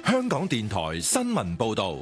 香港電台新聞報道。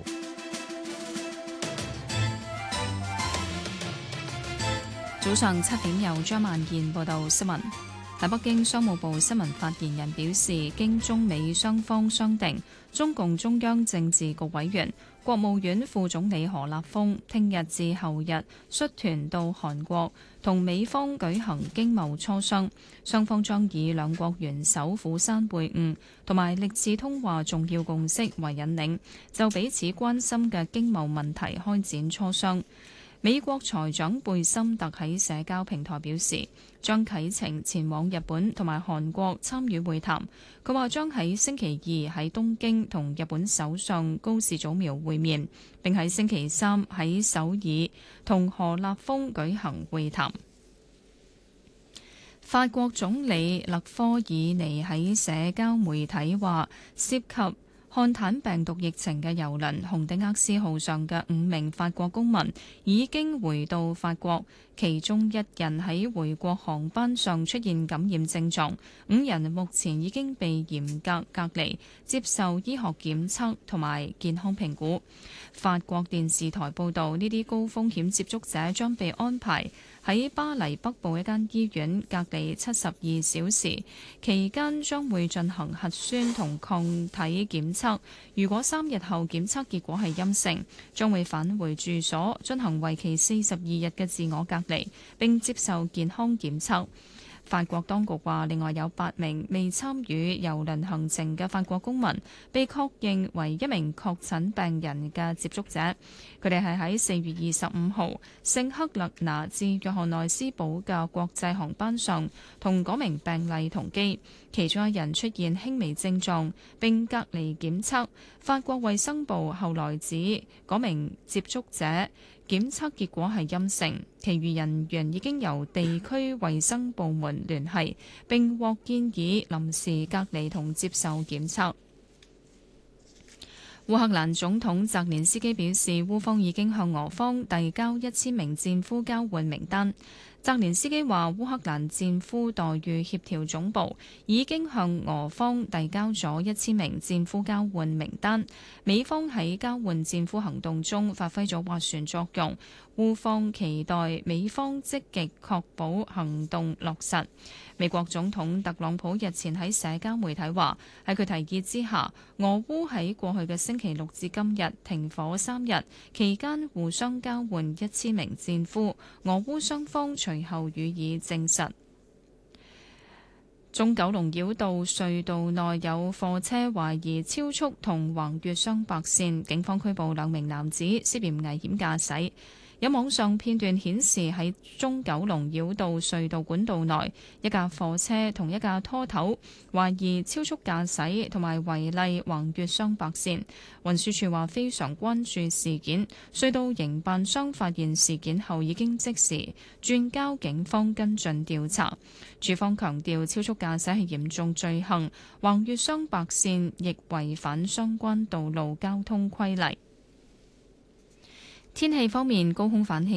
早上7點由張萬燕報道新聞。喺北京，商務部新聞發言人表示，經中美雙方商定，中共中央政治局委員、國務院副總理何立峰聽日至後日率團到韓國同美方舉行經貿磋商，雙方將以兩國元首釜山會晤同埋歷次通話重要共識為引領，就彼此關心嘅經貿問題開展磋商。美國財長貝森特喺社交平台表示，將啟程前往日本同埋韓國參與會談。佢話將喺星期二喺東京同日本首相高市早苗會面，並喺星期三喺首爾同何立峰舉行會談。法國總理勒科爾尼喺社交媒體話，涉及漢坦病毒疫情嘅郵輪紅迪厄斯號上嘅5名法國公民已經回到法國，其中1人喺回國航班上出現感染症狀，5人目前已經被嚴格隔離，接受醫學檢測同埋健康評估。法國電視台報導，呢啲高風險接觸者將被安排喺巴黎北部一間醫院隔離72小時，期間將會進行核酸同抗體檢測。如果3日後檢測結果係陰性，將會返回住所進行為期42日嘅自我隔離，並接受健康檢測。法國當局話，另外有8名未參與郵輪行程嘅法國公民被確認為一名確診病人嘅接觸者。佢哋係喺4月25號聖克勒拿至約翰內斯堡嘅國際航班上同嗰名病例同機，其中1人出現輕微症狀並隔離檢測。法國衛生部後來指嗰名接觸者檢測結果係陰性，其餘人員已經由地區衛生部門聯繫，並獲建議臨時隔離同接受檢測。烏克蘭總統澤連斯基表示，烏方已經向俄方遞交1000名戰俘交換名單。澤連斯基話，烏克蘭戰俘待遇協調總部已經向俄方遞交咗1000名戰俘交換名單，美方喺交換戰俘行動中發揮咗斡旋作用，烏方期待美方積極確保行動落實。美國總統特朗普日前喺社交媒體話，喺佢提議之下，俄烏喺過去嘅星期6至今日停火3日，期間互相交換1000名戰俘，俄烏雙方隨後予以證實。中九龍繞道隧道內有貨車懷疑超速同橫越雙白線，警方拘捕2名男子涉嫌危險駕駛。有網上片段顯示喺中九龍繞道隧道管道內，一架貨車同一架拖頭懷疑超速駕駛同埋違例橫越雙白線。運輸署話非常關注事件，隧道營辦商發現事件後已經即時轉交警方跟進調查。署方強調超速駕駛係嚴重罪行，橫越雙白線亦違反相關道路交通規例。天氣方面，高空反氣